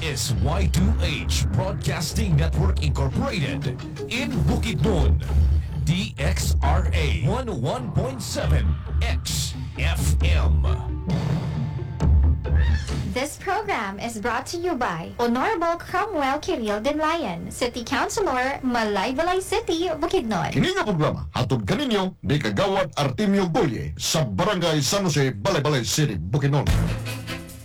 is Y2H Broadcasting Network Incorporated in Bukidnon, DXRA 101.7 XFM. This program is brought to you by Honorable Cromwell Kiril Denlayan, City Councilor, Malaybalay City, Bukidnon. Kini nga programa hatod kaninyo ni Kagawad Artemio Goye sa Barangay San Jose, Balay-Balay City, Bukidnon.